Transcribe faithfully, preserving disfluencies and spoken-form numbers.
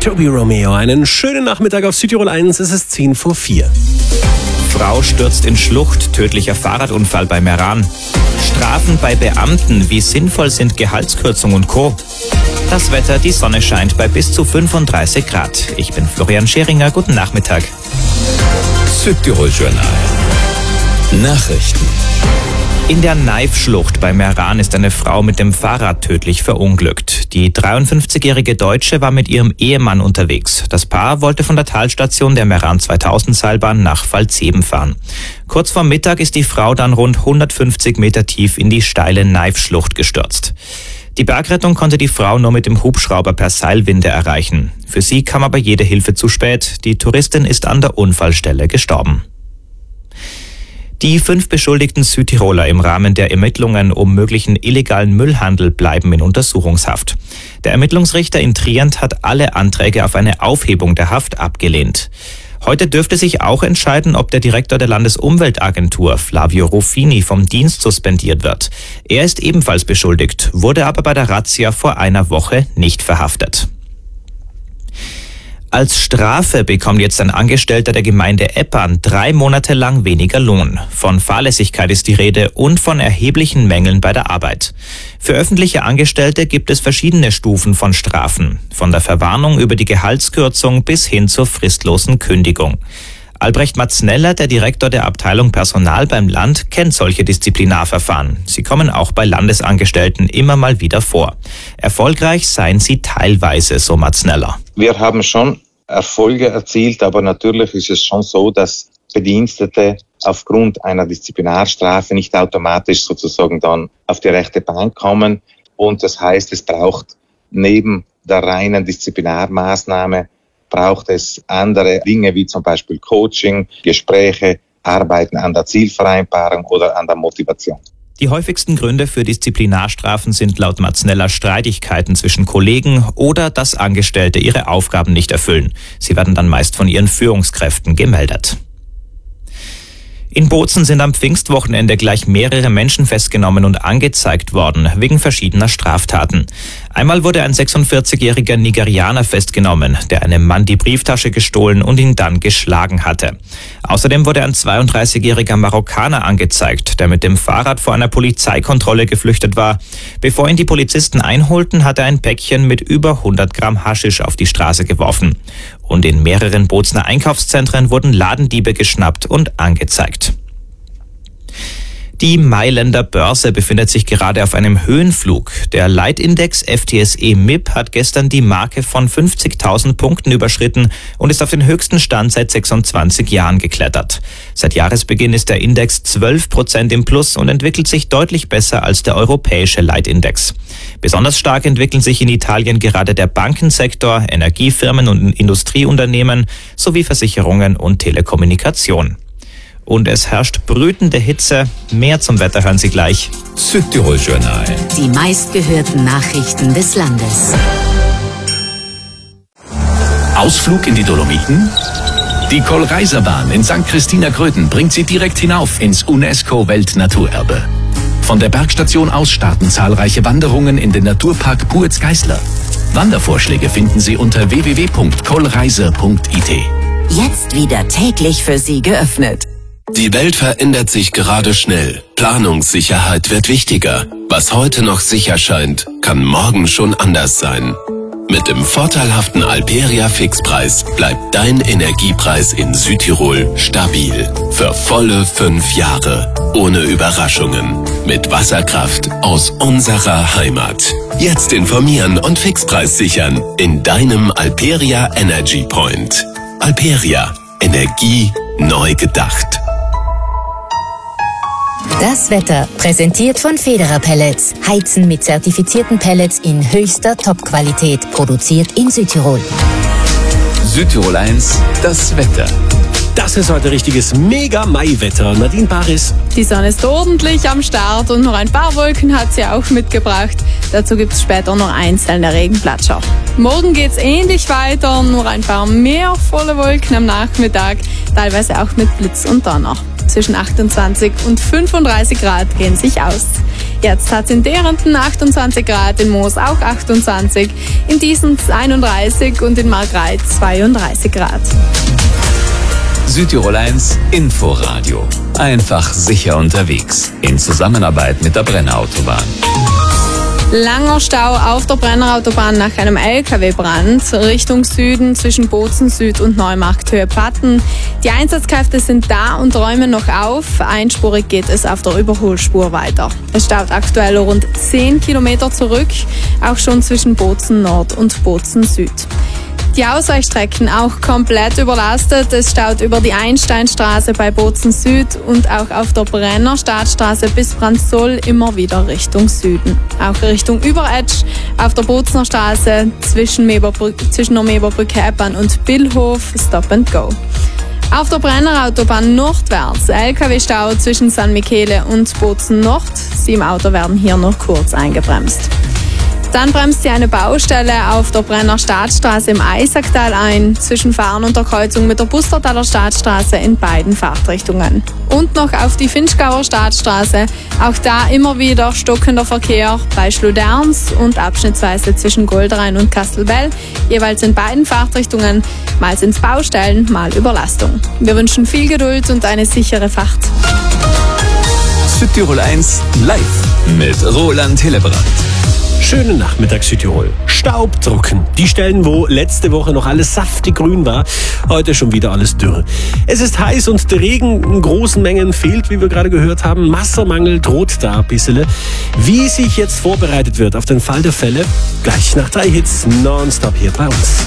Toby Romeo. Einen schönen Nachmittag auf Südtirol eins, es ist zehn vor vier. Frau stürzt in Schlucht, tödlicher Fahrradunfall bei Meran. Strafen bei Beamten, wie sinnvoll sind Gehaltskürzung und Co. Das Wetter, die Sonne scheint bei bis zu fünfunddreißig Grad. Ich bin Florian Scheringer, guten Nachmittag. Südtirol Journal. Nachrichten. In der Kneif-Schlucht bei Meran ist eine Frau mit dem Fahrrad tödlich verunglückt. Die dreiundfünfzigjährige Deutsche war mit ihrem Ehemann unterwegs. Das Paar wollte von der Talstation der Meran zweitausend Seilbahn nach Pfalzeben fahren. Kurz vor Mittag ist die Frau dann rund hundertfünfzig Meter tief in die steile Kneif-Schlucht gestürzt. Die Bergrettung konnte die Frau nur mit dem Hubschrauber per Seilwinde erreichen. Für sie kam aber jede Hilfe zu spät. Die Touristin ist an der Unfallstelle gestorben. Die fünf beschuldigten Südtiroler im Rahmen der Ermittlungen um möglichen illegalen Müllhandel bleiben in Untersuchungshaft. Der Ermittlungsrichter in Trient hat alle Anträge auf eine Aufhebung der Haft abgelehnt. Heute dürfte sich auch entscheiden, ob der Direktor der Landesumweltagentur, Flavio Ruffini, vom Dienst suspendiert wird. Er ist ebenfalls beschuldigt, wurde aber bei der Razzia vor einer Woche nicht verhaftet. Als Strafe bekommt jetzt ein Angestellter der Gemeinde Eppern drei Monate lang weniger Lohn. Von Fahrlässigkeit ist die Rede und von erheblichen Mängeln bei der Arbeit. Für öffentliche Angestellte gibt es verschiedene Stufen von Strafen. Von der Verwarnung über die Gehaltskürzung bis hin zur fristlosen Kündigung. Albrecht Matzneller, der Direktor der Abteilung Personal beim Land, kennt solche Disziplinarverfahren. Sie kommen auch bei Landesangestellten immer mal wieder vor. Erfolgreich seien sie teilweise, so Matzneller. Wir haben schon Erfolge erzielt, aber natürlich ist es schon so, dass Bedienstete aufgrund einer Disziplinarstrafe nicht automatisch sozusagen dann auf die rechte Bahn kommen. Und das heißt, es braucht neben der reinen Disziplinarmaßnahme braucht es andere Dinge wie zum Beispiel Coaching, Gespräche, Arbeiten an der Zielvereinbarung oder an der Motivation. Die häufigsten Gründe für Disziplinarstrafen sind laut Matzneller Streitigkeiten zwischen Kollegen oder dass Angestellte ihre Aufgaben nicht erfüllen. Sie werden dann meist von ihren Führungskräften gemeldet. In Bozen sind am Pfingstwochenende gleich mehrere Menschen festgenommen und angezeigt worden, wegen verschiedener Straftaten. Einmal wurde ein sechsundvierzigjähriger Nigerianer festgenommen, der einem Mann die Brieftasche gestohlen und ihn dann geschlagen hatte. Außerdem wurde ein zweiunddreißigjähriger Marokkaner angezeigt, der mit dem Fahrrad vor einer Polizeikontrolle geflüchtet war. Bevor ihn die Polizisten einholten, hat er ein Päckchen mit über hundert Gramm Haschisch auf die Straße geworfen. Und in mehreren Bozener Einkaufszentren wurden Ladendiebe geschnappt und angezeigt. Die Mailänder Börse befindet sich gerade auf einem Höhenflug. Der Leitindex F T S E M I P hat gestern die Marke von fünfzigtausend Punkten überschritten und ist auf den höchsten Stand seit sechsundzwanzig Jahren geklettert. Seit Jahresbeginn ist der Index zwölf Prozent im Plus und entwickelt sich deutlich besser als der europäische Leitindex. Besonders stark entwickeln sich in Italien gerade der Bankensektor, Energiefirmen und Industrieunternehmen sowie Versicherungen und Telekommunikation. Und es herrscht brütende Hitze. Mehr zum Wetter hören Sie gleich. Südtirol Journal. Die meistgehörten Nachrichten des Landes. Ausflug in die Dolomiten? Die Kohlreiserbahn in Sankt Christina Gröden bringt Sie direkt hinauf ins UNESCO-Weltnaturerbe. Von der Bergstation aus starten zahlreiche Wanderungen in den Naturpark Puetz-Geisler. Wandervorschläge finden Sie unter w w w punkt kohlreise punkt i t. Jetzt wieder täglich für Sie geöffnet. Die Welt verändert sich gerade schnell. Planungssicherheit wird wichtiger. Was heute noch sicher scheint, kann morgen schon anders sein. Mit dem vorteilhaften Alperia Fixpreis bleibt dein Energiepreis in Südtirol stabil. Für volle fünf Jahre. Ohne Überraschungen. Mit Wasserkraft aus unserer Heimat. Jetzt informieren und Fixpreis sichern in deinem Alperia Energy Point. Alperia. Energie neu gedacht. Das Wetter, präsentiert von Federer Pellets. Heizen mit zertifizierten Pellets in höchster Top-Qualität. Produziert in Südtirol. Südtirol eins, das Wetter. Das ist heute richtiges Mega-Mai-Wetter. Nadine Paris. Die Sonne ist ordentlich am Start und noch ein paar Wolken hat sie auch mitgebracht. Dazu gibt es später noch einzelne Regenplatscher. Morgen geht es ähnlich weiter, nur ein paar mehr volle Wolken am Nachmittag, teilweise auch mit Blitz und Donner. Zwischen achtundzwanzig und fünfunddreißig Grad gehen sich aus. Jetzt hat es in Derenten achtundzwanzig Grad, in Moos auch achtundzwanzig, in Diesens einunddreißig und in Margreith zweiunddreißig Grad. Südtirol eins Inforadio. Einfach sicher unterwegs. In Zusammenarbeit mit der Brennerautobahn. Langer Stau auf der Brennerautobahn nach einem L K W-Brand Richtung Süden zwischen Bozen Süd und Neumarkthöhe Platten. Die Einsatzkräfte sind da und räumen noch auf. Einspurig geht es auf der Überholspur weiter. Es staut aktuell rund zehn Kilometer zurück, auch schon zwischen Bozen Nord und Bozen Süd. Die Ausweichstrecken auch komplett überlastet. Es staut über die Einsteinstraße bei Bozen Süd und auch auf der Brenner Stadtstraße bis Brandsoll immer wieder Richtung Süden. Auch Richtung Überetsch auf der Bozener Straße zwischen, Meberbrück, zwischen der Meberbrücke Eppern und Billhof Stop and Go. Auf der Brennerautobahn nordwärts L K W-Stau zwischen San Michele und Bozen Nord. Sieben Autos werden hier noch kurz eingebremst. Dann bremst sie eine Baustelle auf der Brenner Stadtstraße im Eisacktal ein, zwischen Fahren und der Kreuzung mit der Bustertaler Stadtstraße in beiden Fahrtrichtungen. Und noch auf die Finchgauer Stadtstraße, auch da immer wieder stockender Verkehr bei Schluderns und abschnittsweise zwischen Goldrhein und Kastelbell, jeweils in beiden Fahrtrichtungen, mal sind's Baustellen, mal Überlastung. Wir wünschen viel Geduld und eine sichere Fahrt. Südtirol eins live mit Roland Hillebrand. Schönen Nachmittag Südtirol. Staubdrucken. Die Stellen, wo letzte Woche noch alles saftig grün war, heute schon wieder alles dürr. Es ist heiß und der Regen in großen Mengen fehlt, wie wir gerade gehört haben. Wassermangel droht da ein bisschen. Wie sich jetzt vorbereitet wird auf den Fall der Fälle, gleich nach drei Hits nonstop hier bei uns.